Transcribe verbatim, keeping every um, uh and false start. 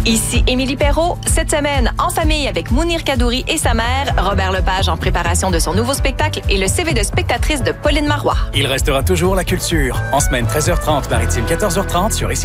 Ici Émilie Perrault. Cette semaine, en famille avec Mounir Kadouri et sa mère, Robert Lepage en préparation de son nouveau spectacle et le C V de spectatrice de Pauline Marois. Il restera toujours la culture. En semaine treize heures trente, maritime quatorze heures trente sur Ici